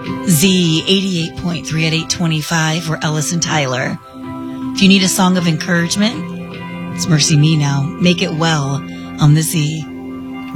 Z 88.3 at 825 or Ellis and Tyler. If you need a song of encouragement, it's Mercy Me Now. Make It Well on the Z.